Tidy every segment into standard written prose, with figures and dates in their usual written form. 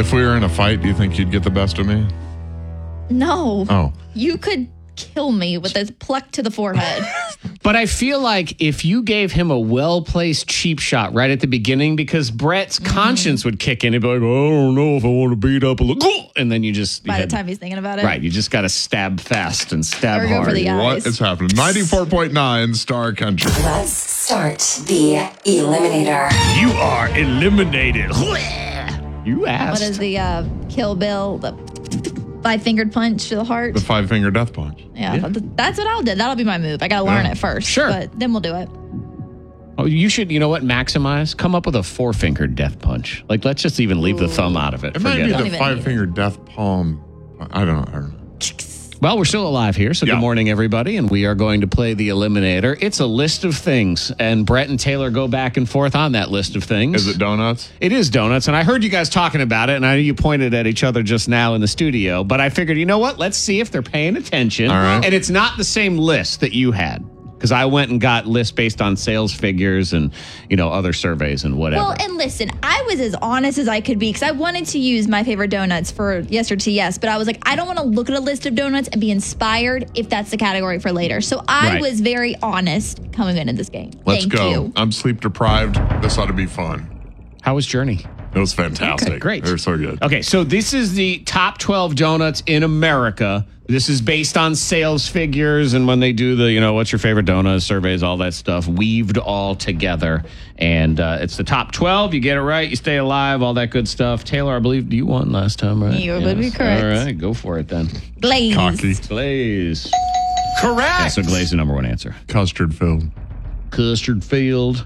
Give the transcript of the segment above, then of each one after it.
If we were in a fight, do you think you'd get the best of me? No. Oh. You could kill me with a pluck to the forehead. But I feel like if you gave him a well-placed cheap shot right at the beginning, because Brett's conscience would kick in and be like, oh, I don't know if I want to beat up a little. And then you just... By the time he's thinking about it. Right, you just got to stab fast and stab Or go hard. for the eyes. What is happening? 94.9 Star Country. Let's start the Eliminator. You are eliminated. You asked. What is the Kill Bill? The five-fingered punch to the heart? The five-finger death punch. Yeah, that's what I'll do. That'll be my move. I got to learn it first. Sure. But then we'll do it. Oh, you should, you know what, maximize? Come up with a four-fingered death punch. Like, let's just even leave the thumb out of it. It might be Forget it. the five-finger death palm. I don't know. Well, we're still alive here, so Yeah. good morning, everybody, and we are going to play the Eliminator. It's a list of things, and Brett and Taylor go back and forth on that list of things. Is it donuts? It is donuts, and I heard you guys talking about it, and I know you pointed at each other just now in the studio, but I figured, you know what? Let's see if they're paying attention. All right. And it's not the same list that you had, because I went and got lists based on sales figures and, you know, other surveys and whatever. Well, and listen, I was as honest as I could be because I wanted to use my favorite donuts for yes or TS, but I was like, I don't want to look at a list of donuts and be inspired if that's the category for later. So I Right. was very honest coming into this game. Let's Thank go. you. I'm sleep deprived. This ought to be fun. How was Journey? It was fantastic. Okay, great. They're so good. Okay, so this is the top 12 donuts in America. This is based on sales figures and when they do the, you know, what's your favorite donut surveys, all that stuff, weaved all together. And it's the top 12. You get it right, you stay alive, all that good stuff. Taylor, I believe you won last time, right? You would be correct. All right, go for it then. Glaze. Cocky. Glaze. Correct. Okay, so Glaze, the number one answer. Custard filled. Custard filled.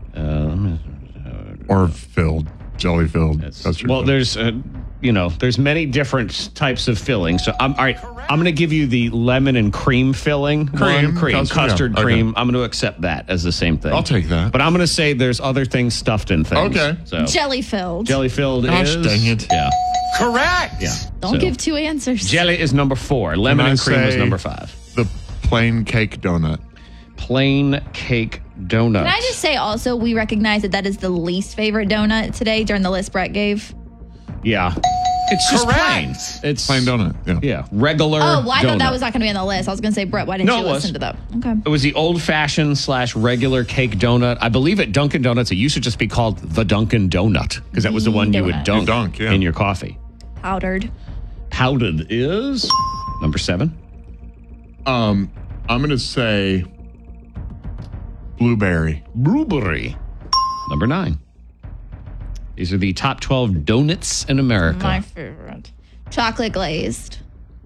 Or filled. Jelly filled. Custard Well, filled. there's, you know, there's many different types of filling. So, all right, I'm going to give you the lemon and cream filling. Cream, custard yeah, cream. okay. I'm going to accept that as the same thing. I'll take that. But I'm going to say there's other things stuffed in things. Okay. So Jelly filled. jelly filled Gosh, is. dang it. Yeah. Correct. Yeah. Don't So, give two answers. Jelly is number 4. Lemon I and cream is say- number 5. The plain cake donut. Plain cake donut. Can I just say also, we recognize that is the least favorite donut today during the list Brett gave? Yeah. It's just Correct. plain. It's Plain donut. Yeah. Yeah. Regular. Oh, well, I thought that donut. was not going to be on the list. I was going to say, Brett, why didn't No, you it listen was. to that? Okay. It was the old-fashioned / regular cake donut. I believe at Dunkin' Donuts, it used to just be called the Dunkin' Donut because that was the one you would Donut. dunk, You dunk, yeah. in your coffee. Powdered. Powdered is number 7. I'm going to say blueberry. Blueberry. Number 9. These are the top 12 donuts in America. My favorite. Chocolate glazed.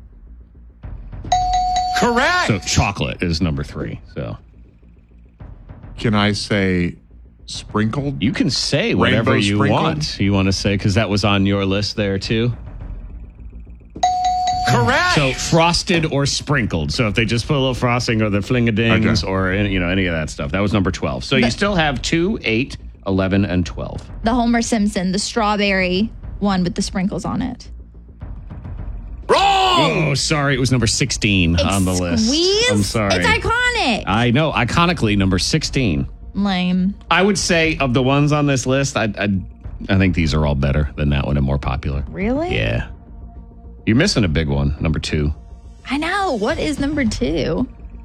Correct. So chocolate is number 3. So Can I say sprinkled? you can say whatever Rainbow you sprinkled? want. You want to say because that was on your list there too. Correct. So frosted or sprinkled. So if they just put a little frosting or the flingadings Okay. or you know any of that stuff, that was number 12. So you still have 2, 8, 11, and 12. The Homer Simpson, the strawberry one with the sprinkles on it. Oh, sorry, it was number 16 on the list. Squeeze? I'm sorry. It's iconic. I know, iconically number 16. Lame. I would say of the ones on this list, I think these are all better than that one and more popular. Really? Yeah. You're missing a big one, number 2. I know. What is number 2?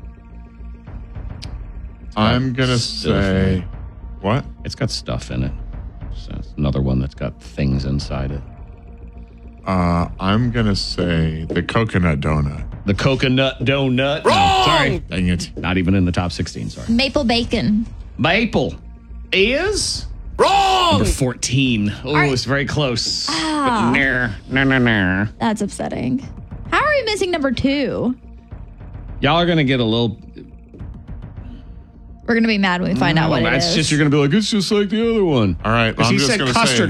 I'm going to say what? It's got stuff in it. So it's another one that's got things inside it. I'm going to say the coconut donut. The coconut donut. No, sorry. Dang it. Not even in the top 16, sorry. Maple bacon. Maple is Wrong. number 14. Oh, it's very close. But nah. That's upsetting. How are we missing number 2? Y'all are going to get a little... We're going to be mad when we find out what it It's is. just, you're going to be like, it's just like the other one. All right. Because I'm he just said going to say custard